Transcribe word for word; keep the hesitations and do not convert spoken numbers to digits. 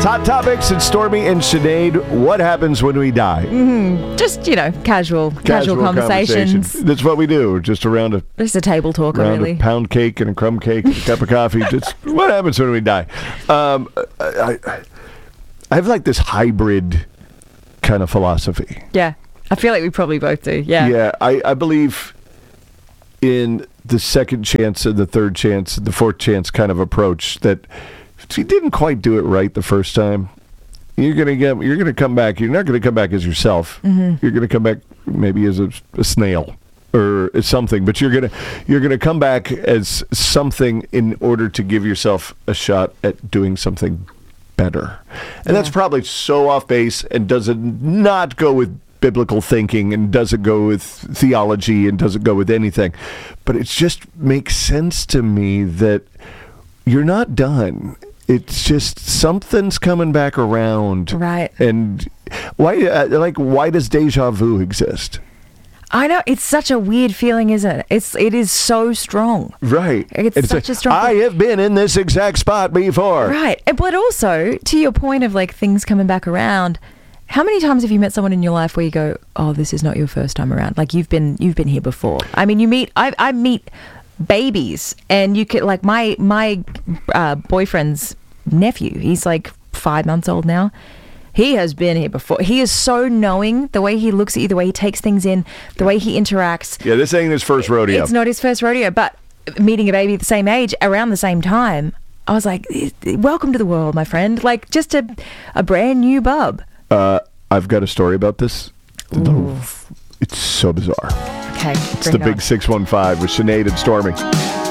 Hot Topics. It's Stormy and Sinead. What happens when we die? Mm-hmm. Just, you know, casual, casual, casual conversations. Conversation. That's what we do. Just around a just a table talk, around really. A pound cake and a crumb cake and a cup of coffee. Just what happens when we die? Um, I, I, I have like this hybrid kind of philosophy. Yeah, I feel like we probably both do. Yeah. Yeah, I, I believe in the second chance and the third chance, the fourth chance kind of approach that. If you didn't quite do it right the first time, you're gonna get. You're gonna come back. You're not gonna come back as yourself. Mm-hmm. You're gonna come back maybe as a, a snail or as something. But you're gonna you're gonna come back as something in order to give yourself a shot at doing something better. And yeah. That's probably so off base and doesn't not go with biblical thinking and doesn't go with theology and doesn't go with anything. But it just makes sense to me that you're not done. It's just something's coming back around. Right. And why, uh, like, why does deja vu exist? I know. It's such a weird feeling, isn't it? It's, it is so strong. Right. It's, it's such a, a strong I have been in this exact spot before. Right. But also, to your point of, like, things coming back around, how many times have you met someone in your life where you go, oh, this is not your first time around? Like, you've been, you've been here before. I mean, you meet, I, I meet... babies, and you could like my my uh, boyfriend's nephew. He's like five months old now. He has been here before. He is so knowing. The way he looks at you, the way he takes things in, the way he interacts. Yeah, this ain't his first rodeo. It's not his first rodeo, but meeting a baby at the same age, around the same time, I was like, welcome to the world, my friend. Like just a a brand new bub. Uh, I've got a story about this. Ooh. It's so bizarre. Okay, it's the Big six one five with Sinead and Stormy.